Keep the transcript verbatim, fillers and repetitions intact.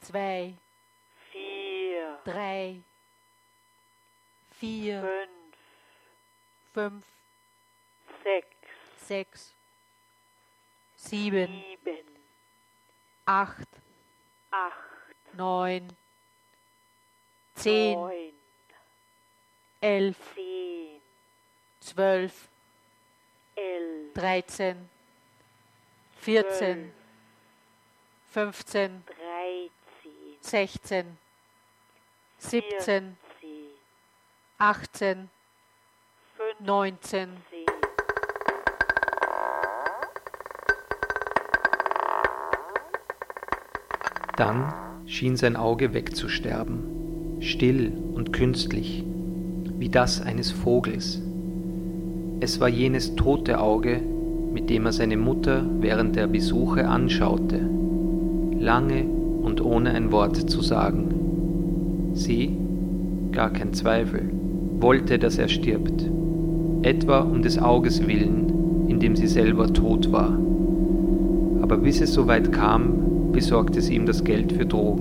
zwei, vier, drei, vier, fünf, fünf, sechs, sechs, sieben, sieben, acht, acht, neun, zehn, neun, elf, zehn, zwölf, elf, dreizehn, vierzehn, zwölf, fünfzehn, dreizehn, sechzehn, siebzehn, vierzehn, achtzehn, neunzehn, fünfzehn, Dann schien sein Auge wegzusterben, still und künstlich, wie das eines Vogels. Es war jenes tote Auge, mit dem er seine Mutter während der Besuche anschaute, lange und ohne ein Wort zu sagen. Sie, gar kein Zweifel, wollte, dass er stirbt, etwa um des Auges willen, in dem sie selber tot war. Aber bis es soweit kam, besorgte sie ihm das Geld für Drogen.